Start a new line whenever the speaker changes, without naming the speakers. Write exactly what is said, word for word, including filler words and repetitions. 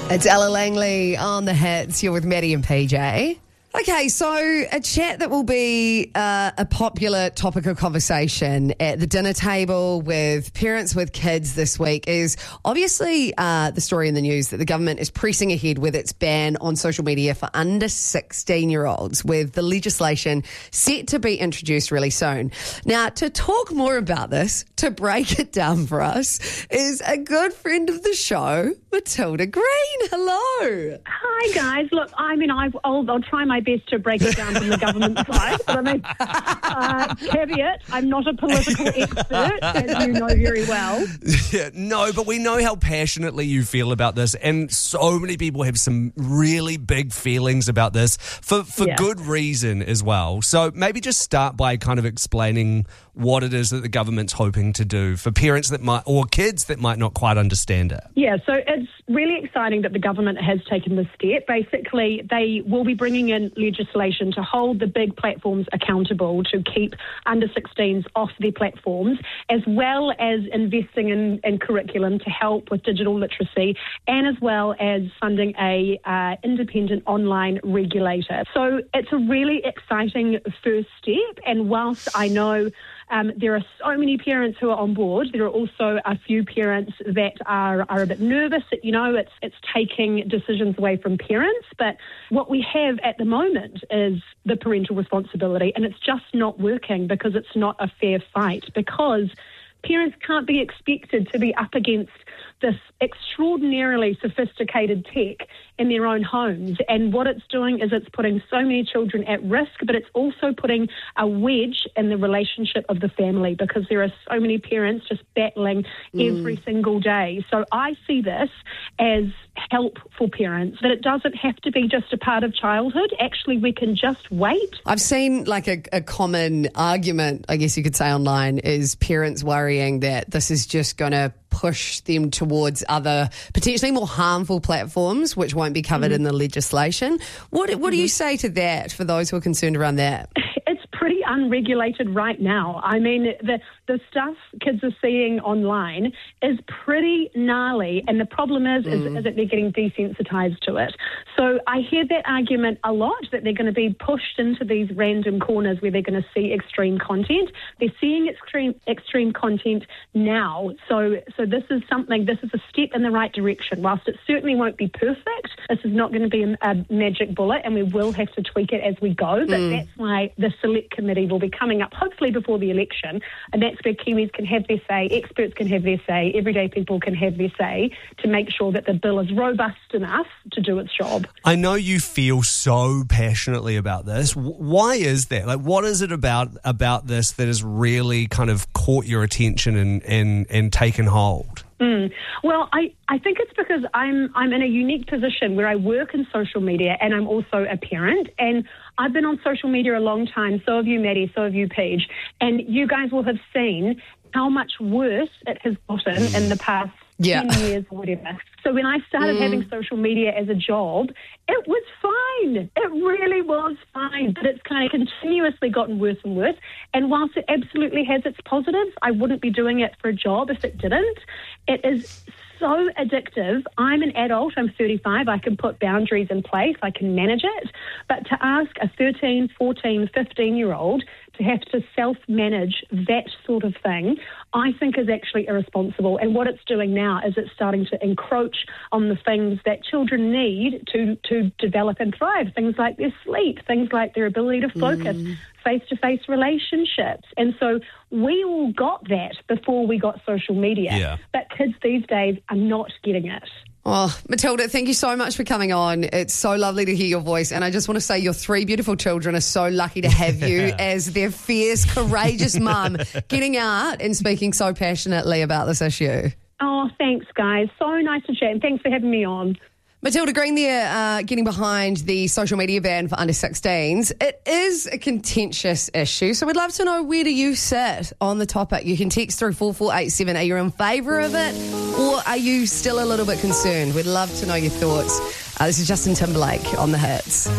It's Ella Langley on the hits. You're with Maddie and P J. Okay, so a chat that will be uh, a popular topic of conversation at the dinner table with parents with kids this week is obviously uh, the story in the news that the government is pressing ahead with its ban on social media for under sixteen-year-olds, with the legislation set to be introduced really soon. Now, to talk more about this, to break it down for us, is a good friend of the show, Matilda Green. Hello.
Hi, guys. Look, I mean, I've, I'll, I'll try my best to break it down from the government side. But I mean, uh, caveat, I'm not a political expert, as you know very well.
Yeah, no, but we know how passionately you feel about this, and so many people have some really big feelings about this for, for
Yeah.
good reason as well. So maybe just start by kind of explaining what it is that the government's hoping to do for parents that might, or kids that might not quite understand it.
Yeah, so it's really exciting that the government has taken this step. Basically, they will be bringing in legislation to hold the big platforms accountable to keep under sixteens off their platforms, as well as investing in, in curriculum to help with digital literacy, and as well as funding a uh, independent online regulator. So it's a really exciting first step, and whilst I know Um, there are so many parents who are on board, there are also a few parents that are, are a bit nervous that, you know, it's it's taking decisions away from parents. But what we have at the moment is the parental responsibility, and it's just not working because it's not a fair fight, because parents can't be expected to be up against this extraordinarily sophisticated tech in their own homes. And what it's doing is it's putting so many children at risk, but it's also putting a wedge in the relationship of the family, because there are so many parents just battling mm. every single day. So I see this as help for parents, that it doesn't have to be just a part of childhood. Actually, we can just wait.
I've seen like a, a common argument, I guess you could say, online, is parents worrying that this is just going to push them towards other potentially more harmful platforms which won't be covered mm-hmm. in the legislation. What, what mm-hmm. do you say to that for those who are concerned around that?
It's pretty unregulated right now. I mean, the the stuff kids are seeing online is pretty gnarly, and the problem is, mm. is, is that they're getting desensitized to it. So I hear that argument a lot, that they're going to be pushed into these random corners where they're going to see extreme content. They're seeing extreme extreme content now. So so this is something, this is a step in the right direction. Whilst it certainly won't be perfect, this is not going to be a, a magic bullet, and we will have to tweak it as we go. But mm. that's why the select committee will be coming up hopefully before the election, and that's where Kiwis can have their say, experts can have their say, everyday people can have their say, to make sure that the bill is robust enough to do its job.
I know you feel so passionately about this. Why is that? Like, what is it about about this that has really kind of caught your attention and, and, and taken hold?
Mm. Well, I, I think it's because I'm I'm in a unique position where I work in social media, and I'm also a parent, and I've been on social media a long time. So have you, Maddie, so have you, Paige, and you guys will have seen how much worse it has gotten in the past yeah. ten years or whatever. So when I started mm. having social media as a job, it was fine. It really was fine. But it's kind of continuously gotten worse and worse. And whilst it absolutely has its positives, I wouldn't be doing it for a job if it didn't. It is so addictive. I'm an adult, I'm thirty-five, I can put boundaries in place, I can manage it. But to ask a thirteen, fourteen, fifteen-year-old to have to self-manage that sort of thing, I think is actually irresponsible. And what it's doing now is it's starting to encroach on the things that children need to, to develop and thrive, things like their sleep, things like their ability to focus, mm. face-to-face relationships. And so we all got that before we got social media.
Yeah.
But kids these days are not getting it.
Oh, Matilda, thank you so much for coming on. It's so lovely to hear your voice. And I just want to say your three beautiful children are so lucky to have you
yeah.
as their fierce, courageous mum, getting out and speaking so passionately about this issue.
Oh, thanks, guys. So nice to chat, and thanks for having me on.
Matilda Green there, uh, getting behind the social media ban for under sixteens. It is a contentious issue, so we'd love to know, where do you sit on the topic? You can text through four four eight seven. Are you in favour of it, or are you still a little bit concerned? We'd love to know your thoughts. Uh, this is Justin Timberlake on The Hits.